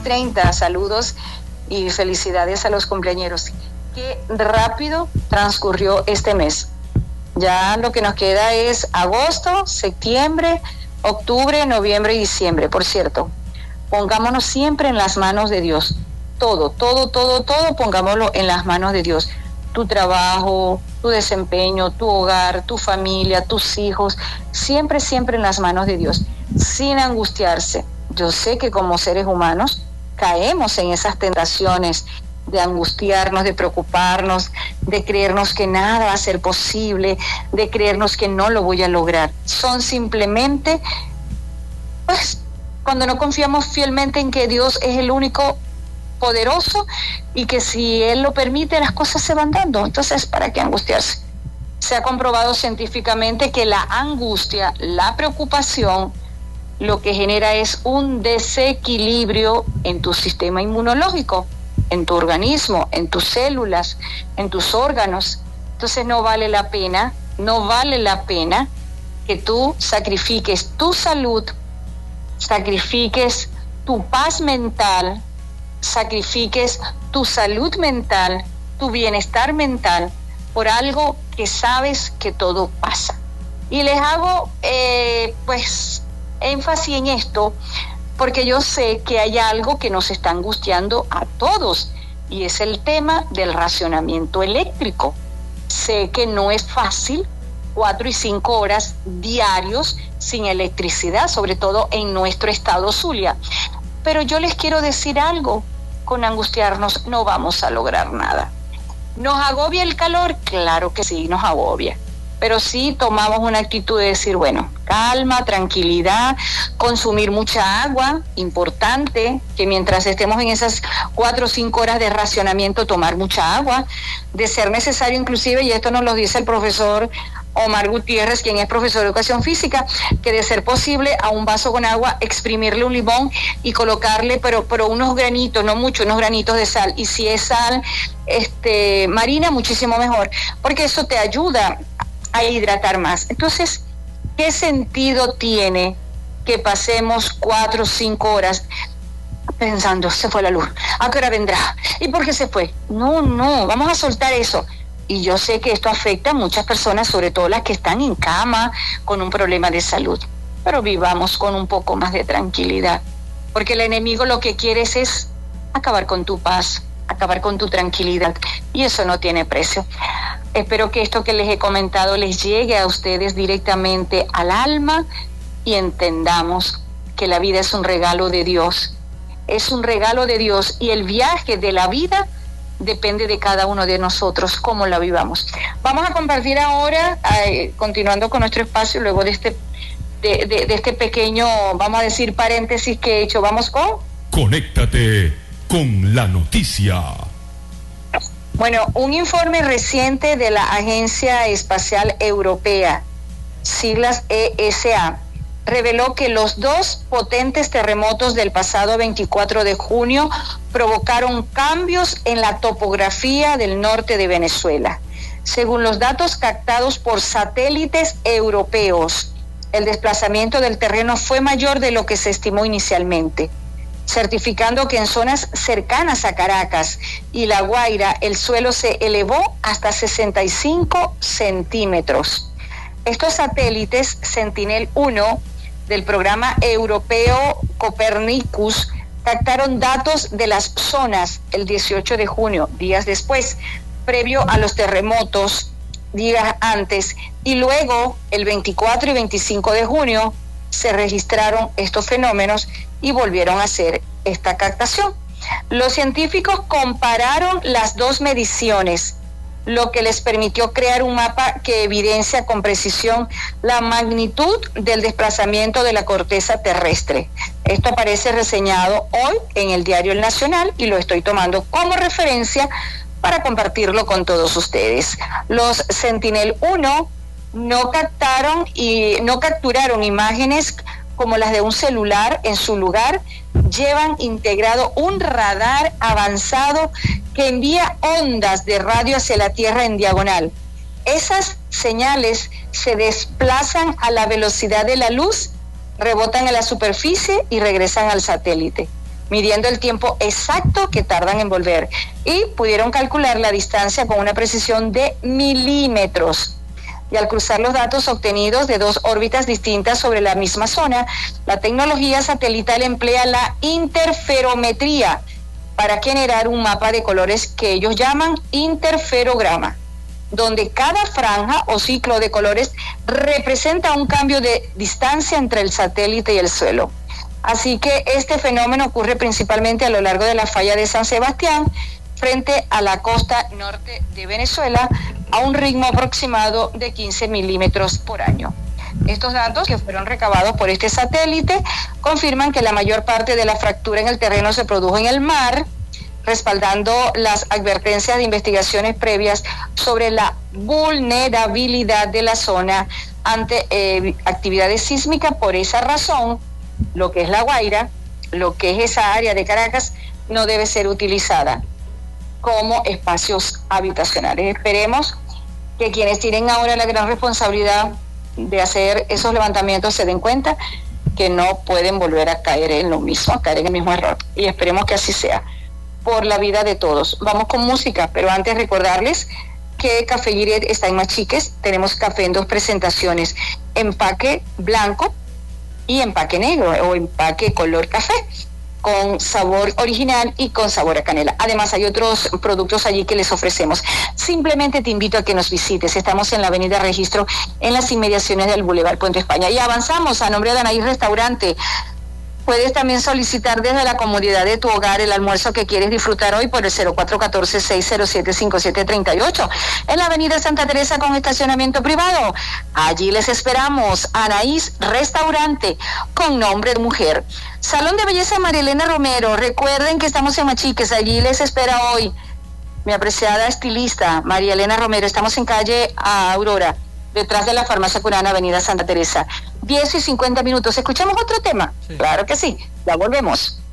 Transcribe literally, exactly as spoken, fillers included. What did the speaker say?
treinta. Saludos y felicidades a los cumpleañeros. Qué rápido transcurrió este mes. Ya lo que nos queda es agosto, septiembre, octubre, noviembre y diciembre. Por cierto, pongámonos siempre en las manos de Dios. Todo, todo, todo, todo pongámoslo en las manos de Dios. Tu trabajo, tu desempeño, tu hogar, tu familia, tus hijos, siempre, siempre en las manos de Dios, sin angustiarse. Yo sé que como seres humanos caemos en esas tentaciones de angustiarnos, de preocuparnos, de creernos que nada va a ser posible, de creernos que no lo voy a lograr. Son simplemente, pues, cuando no confiamos fielmente en que Dios es el único poderoso y que si Él lo permite las cosas se van dando. Entonces, ¿para qué angustiarse? Se ha comprobado científicamente que la angustia, la preocupación, lo que genera es un desequilibrio en tu sistema inmunológico, en tu organismo, en tus células, en tus órganos. Entonces no vale la pena, no vale la pena que tú sacrifiques tu salud, sacrifiques tu paz mental, sacrifiques tu salud mental, tu bienestar mental, por algo que sabes que todo pasa. Y les hago, eh, pues, énfasis en esto, porque yo sé que hay algo que nos está angustiando a todos, y es el tema del racionamiento eléctrico. Sé que no es fácil, cuatro y cinco horas diarios sin electricidad, sobre todo en nuestro estado Zulia. Pero yo les quiero decir algo, con angustiarnos no vamos a lograr nada. ¿Nos agobia el calor? Claro que sí, nos agobia. Pero sí tomamos una actitud de decir, bueno, calma, tranquilidad, consumir mucha agua, importante, que mientras estemos en esas cuatro o cinco horas de racionamiento, tomar mucha agua, de ser necesario inclusive, y esto nos lo dice el profesor Omar Gutiérrez, quien es profesor de educación física, que de ser posible a un vaso con agua exprimirle un limón y colocarle, pero, pero unos granitos, no mucho, unos granitos de sal, y si es sal este, marina, muchísimo mejor, porque eso te ayuda a hidratar más. Entonces, ¿qué sentido tiene que pasemos cuatro o cinco horas pensando, se fue la luz, ¿a qué hora vendrá? ¿Y por qué se fue? No, no, vamos a soltar eso. Y yo sé que esto afecta a muchas personas, sobre todo las que están en cama con un problema de salud, pero vivamos con un poco más de tranquilidad, porque el enemigo lo que quiere es acabar con tu paz, acabar con tu tranquilidad, y eso no tiene precio. Espero que esto que les he comentado les llegue a ustedes directamente al alma y entendamos que la vida es un regalo de Dios, es un regalo de Dios, y el viaje de la vida depende de cada uno de nosotros, cómo la vivamos. Vamos a compartir ahora, eh, continuando con nuestro espacio, luego de este, de, de, de este pequeño, vamos a decir, paréntesis que he hecho, vamos con... Conéctate con la noticia. Bueno, un informe reciente de la Agencia Espacial Europea, siglas E S A, reveló que los dos potentes terremotos del pasado veinticuatro de junio provocaron cambios en la topografía del norte de Venezuela. Según los datos captados por satélites europeos, el desplazamiento del terreno fue mayor de lo que se estimó inicialmente, certificando que en zonas cercanas a Caracas y La Guaira el suelo se elevó hasta sesenta y cinco centímetros. Estos satélites Sentinel uno del programa europeo Copernicus captaron datos de las zonas el dieciocho de junio, días después, previo a los terremotos, días antes, y luego el veinticuatro y veinticinco de junio se registraron estos fenómenos y volvieron a hacer esta captación. Los científicos compararon las dos mediciones, lo que les permitió crear un mapa que evidencia con precisión la magnitud del desplazamiento de la corteza terrestre. Esto aparece reseñado hoy en el diario El Nacional y lo estoy tomando como referencia para compartirlo con todos ustedes. Los Sentinel uno no captaron y no capturaron imágenes como las de un celular. En su lugar, llevan integrado un radar avanzado que envía ondas de radio hacia la Tierra en diagonal. Esas señales se desplazan a la velocidad de la luz, rebotan en la superficie y regresan al satélite. midiendo el tiempo exacto que tardan en volver, y pudieron calcular la distancia con una precisión de milímetros. Y al cruzar los datos obtenidos de dos órbitas distintas sobre la misma zona, la tecnología satelital emplea la interferometría para generar un mapa de colores que ellos llaman interferograma, donde cada franja o ciclo de colores representa un cambio de distancia entre el satélite y el suelo. Así que este fenómeno ocurre principalmente a lo largo de la falla de San Sebastián, frente a la costa norte de Venezuela, a un ritmo aproximado de quince milímetros por año. Estos datos, que fueron recabados por este satélite, confirman que la mayor parte de la fractura en el terreno se produjo en el mar, respaldando las advertencias de investigaciones previas sobre la vulnerabilidad de la zona ante eh, actividades sísmicas. Por esa razón, lo que es La Guaira, lo que es esa área de Caracas, no debe ser utilizada como espacios habitacionales. Esperemos que quienes tienen ahora la gran responsabilidad de hacer esos levantamientos se den cuenta que no pueden volver a caer en lo mismo, a caer en el mismo error. Y esperemos que así sea, por la vida de todos. Vamos con música, pero antes recordarles que Café Giret está en Machiques. Tenemos café en dos presentaciones: empaque blanco y empaque negro, o empaque color café, con sabor original y con sabor a canela. Además, hay otros productos allí que les ofrecemos. Simplemente te invito a que nos visites. Estamos en la avenida Registro, en las inmediaciones del Boulevard Puente España. Y avanzamos a nombre de Anaís Restaurante. Puedes también solicitar desde la comodidad de tu hogar el almuerzo que quieres disfrutar hoy por el cero cuatro uno cuatro, seis cero siete, cinco siete tres ocho en la avenida Santa Teresa con estacionamiento privado. Allí les esperamos. Anaís Restaurante, con nombre de mujer. Salón de Belleza María Elena Romero. Recuerden que estamos en Machiques. Allí les espera hoy mi apreciada estilista María Elena Romero. Estamos en calle Aurora, detrás de la Farmacia Curana, avenida Santa Teresa. diez y cincuenta minutos. ¿Escuchamos otro tema? Sí. Claro que sí. Ya volvemos.